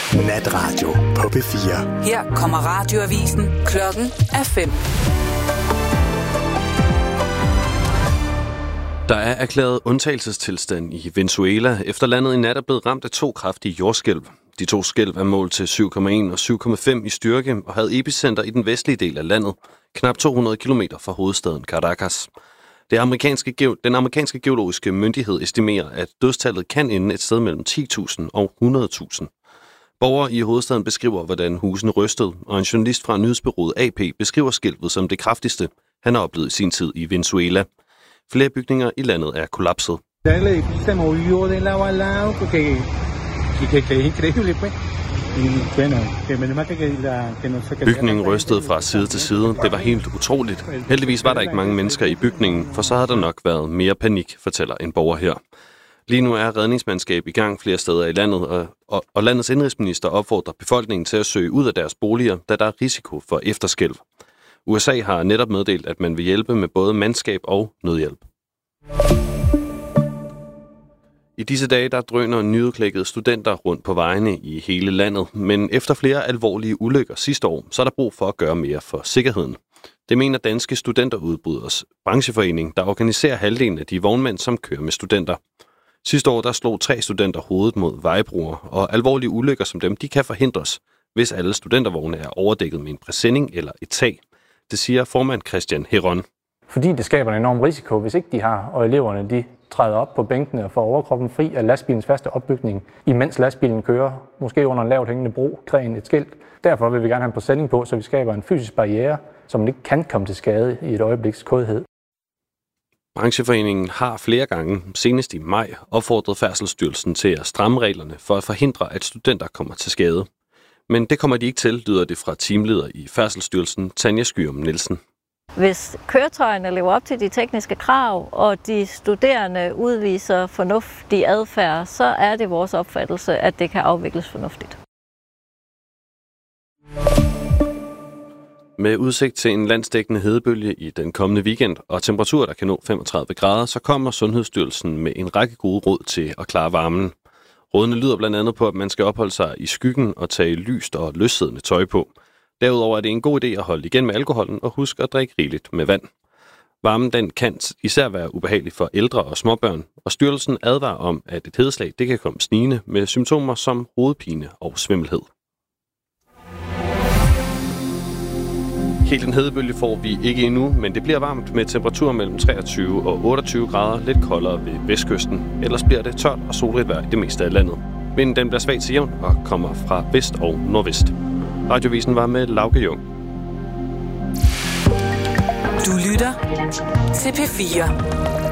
Natradio på P4. Her kommer radioavisen. Klokken er 5. Der er erklæret undtagelsestilstand i Venezuela, efter landet i nat er blevet ramt af 2 kraftige jordskælv. De 2 skælv er målt til 7,1 og 7,5 i styrke og havde epicenter i den vestlige del af landet, knap 200 km fra hovedstaden Caracas. Den amerikanske geologiske myndighed estimerer, at dødstallet kan ende et sted mellem 10.000 og 100.000. Borgere i hovedstaden beskriver, hvordan husene rystede, og en journalist fra nyhedsbureauet AP beskriver skælvet som det kraftigste, han har oplevet i sin tid i Venezuela. Flere bygninger i landet er kollapset. Bygningen rystede fra side til side. Det var helt utroligt. Heldigvis var der ikke mange mennesker i bygningen, for så havde der nok været mere panik, fortæller en borger her. Lige nu er redningsmandskab i gang flere steder i landet, og landets indrigsminister opfordrer befolkningen til at søge ud af deres boliger, da der er risiko for efterskælv. USA har netop meddelt, at man vil hjælpe med både mandskab og nødhjælp. I disse dage der drøner nyudklækkede studenter rundt på vejene i hele landet, men efter flere alvorlige ulykker sidste år, så er der brug for at gøre mere for sikkerheden. Det mener Danske Studenterudbryders brancheforening, der organiserer halvdelen af de vognmænd, som kører med studenter. Sidste år der slog 3 studenter hovedet mod vejbroer, og alvorlige ulykker som dem, de kan forhindres, hvis alle studentervogne er overdækket med en præsending eller et tag. Det siger formand Christian Heron. Fordi det skaber en enorm risiko, hvis ikke de har, og eleverne de træder op på bænkene og får overkroppen fri af lastbilens faste opbygning, imens lastbilen kører, måske under en lavt hængende bro, kræn et skilt. Derfor vil vi gerne have en præsending på, så vi skaber en fysisk barriere, som ikke kan komme til skade i et øjebliks kodhed. Brancheforeningen har flere gange, senest i maj, opfordret Færdselsstyrelsen til at stramme reglerne for at forhindre, at studenter kommer til skade. Men det kommer de ikke til, lyder det fra teamleder i Færdselsstyrelsen, Tanja Skyrum Nielsen. Hvis køretøjerne lever op til de tekniske krav, og de studerende udviser fornuftig adfærd, så er det vores opfattelse, at det kan afvikles fornuftigt. Med udsigt til en landsdækkende hedebølge i den kommende weekend og temperaturer, der kan nå 35 grader, så kommer Sundhedsstyrelsen med en række gode råd til at klare varmen. Rådene lyder blandt andet på, at man skal opholde sig i skyggen og tage lyst og løssiddende tøj på. Derudover er det en god idé at holde igen med alkoholen og huske at drikke rigeligt med vand. Varmen den kan især være ubehagelig for ældre og småbørn, og styrelsen advarer om, at et hedeslag det kan komme snigende med symptomer som hovedpine og svimmelhed. Helt en hedebølge får vi ikke endnu, men det bliver varmt med temperaturer mellem 23 og 28 grader, lidt koldere ved vestkysten. Ellers bliver det tørt og solrigt vejr i det meste af landet. Vinden den bliver svag til jævn og kommer fra vest og nordvest. Radiovisen var med Lauke Jung. Du lytter til P4.